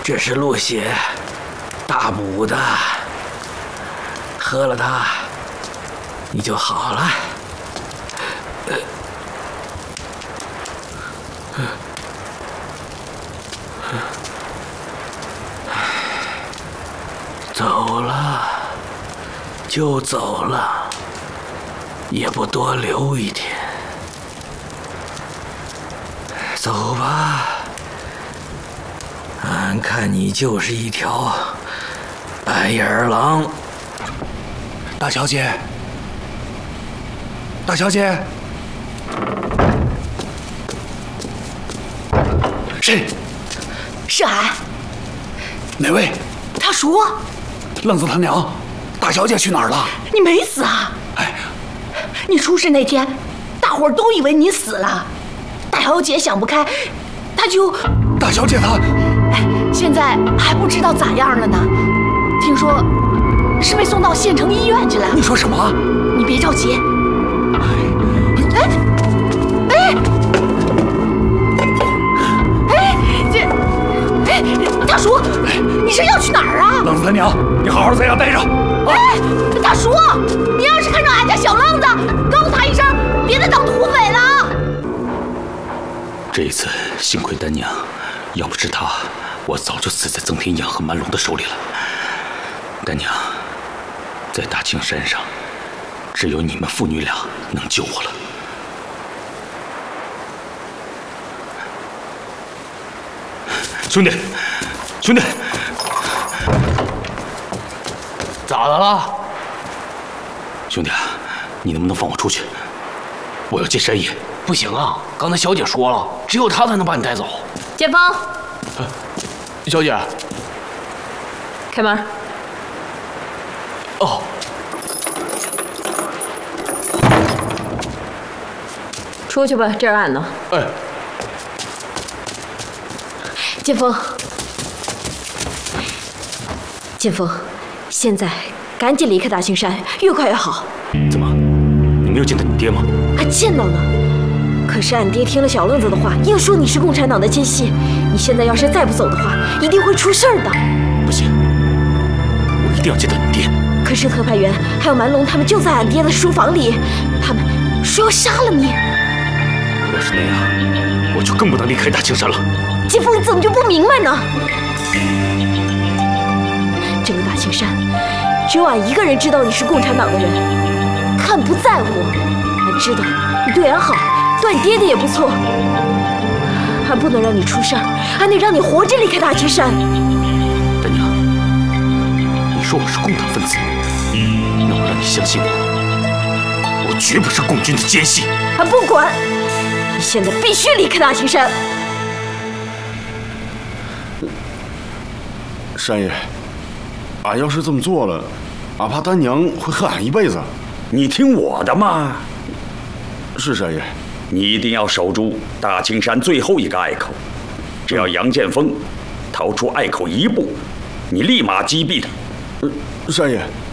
这是鹿血，大补的，喝了它，你就好了。走了，就走了，也不多留一天。走吧，俺看你就是一条白眼狼。 大小姐，大小姐，谁？ 是俺。 哪位？ 大叔。 愣子他娘，大小姐去哪儿了？ 你没死啊？ 哎， 你出事那天，大伙儿都以为你死了。大小姐想不开，她就…… 大小姐她…… 哎，现在还不知道咋样了呢。听说是被送到县城医院去了。 你说什么？ 你别着急。大叔，你是要去哪儿啊？ 愣子他娘，你好好在家待着。 哎，大叔，你要是看着俺家小愣子，告诉他一声，别再当土匪了。 这一次幸亏丹娘，要不是她，我早就死在曾天阳和蛮龙的手里了。丹娘，在大青山上，只有你们父女俩能救我了。兄弟，兄弟， 咋的了？ 兄弟，你能不能放我出去？我要见山爷。 不行啊，刚才小姐说了，只有她才能把你带走。 剑锋， 小姐， 开门。 哦。 出去吧，这儿暗呢。 哎。 剑锋，剑锋，现在赶紧离开大青山，越快越好。 怎么，你没有见到你爹吗？ 俺见到了，可是俺爹听了小愣子的话，硬说你是共产党的奸细。你现在要是再不走的话，一定会出事儿的。 不行，我一定要见到你爹。 可是特派员还有蛮龙他们就在俺爹的书房里，他们说要杀了你。 要是那样，我就更不能离开大青山了。 剑锋，你怎么就不明白呢？这个大青山，只有俺一个人知道你是共产党的人。可俺不在乎，俺知道你对俺好，对俺爹爹也不错。俺不能让你出事儿，俺得让你活着离开大青山。 丹娘，你说我是共党分子，那我让你相信我绝不是共军的奸细。 俺不管，你现在必须离开大青山。 山爷，俺要是这么做了，俺怕丹娘会恨俺一辈子。 你听我的嘛。 是山爷， 你一定要守住大青山最后一个隘口，只要杨剑锋逃出隘口一步，你立马击毙他。 山爷，